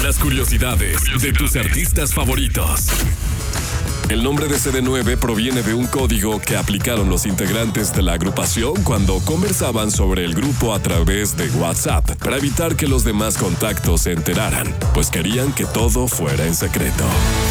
Las curiosidades de tus artistas favoritos. El nombre de CD9 proviene de un código que aplicaron los integrantes de la agrupación cuando conversaban sobre el grupo a través de WhatsApp para evitar que los demás contactos se enteraran, pues querían que todo fuera en secreto.